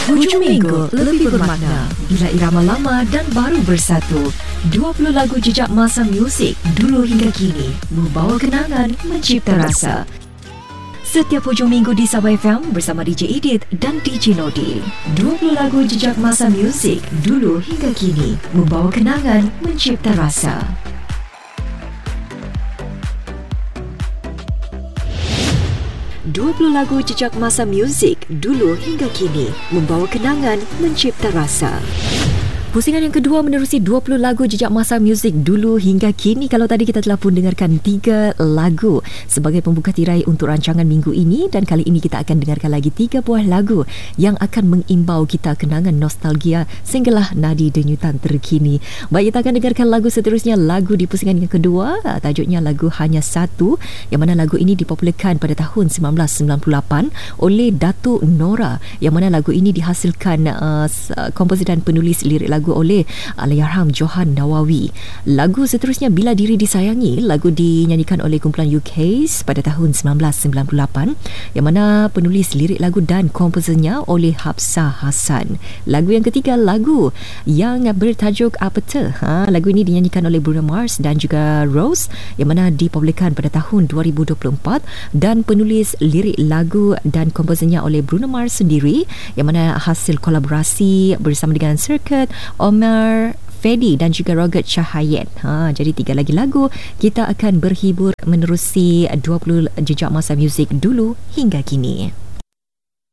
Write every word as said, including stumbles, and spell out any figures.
Hujung minggu lebih bermakna bila irama lama dan baru bersatu. dua puluh lagu jejak masa muzik dulu hingga kini membawa kenangan, mencipta rasa. Setiap hujung minggu di Sabah F M bersama D J Edith dan D J Nodi. dua puluh lagu jejak masa muzik dulu hingga kini membawa kenangan, mencipta rasa. dua puluh lagu jejak masa muzik dulu hingga kini membawa kenangan, mencipta rasa. Pusingan yang kedua menerusi dua puluh lagu jejak masa muzik dulu hingga kini. Kalau tadi kita telah pun dengarkan tiga lagu sebagai pembuka tirai untuk rancangan minggu ini, dan kali ini kita akan dengarkan lagi tiga buah lagu yang akan mengimbau kita kenangan nostalgia sehinggalah nadi denyutan terkini. Baik, kita akan dengarkan lagu seterusnya, lagu di pusingan yang kedua. Tajuknya lagu Hanya Satu, yang mana lagu ini dipopularkan pada tahun sembilan belas sembilan puluh lapan oleh Datuk Nora, yang mana lagu ini dihasilkan uh, komposer dan penulis lirik lagu lagu oleh Allahyarham Johan Nawawi. Lagu seterusnya Bila Diri Disayangi, lagu dinyanyikan oleh kumpulan U K pada tahun sembilan belas sembilan puluh lapan, yang mana penulis lirik lagu dan komposernya oleh Hafsah Hassan. Lagu yang ketiga, lagu yang bertajuk Apata. Ha, lagu ini dinyanyikan oleh Bruno Mars dan juga Rose, yang mana dipopularkan pada tahun dua ribu dua puluh empat, dan penulis lirik lagu dan komposernya oleh Bruno Mars sendiri, yang mana hasil kolaborasi bersama dengan Circuit, Omar Fedi dan juga Roget Cahayat. Ha, jadi tiga lagi lagu kita akan berhibur menerusi dua puluh jejak masa muzik dulu hingga kini.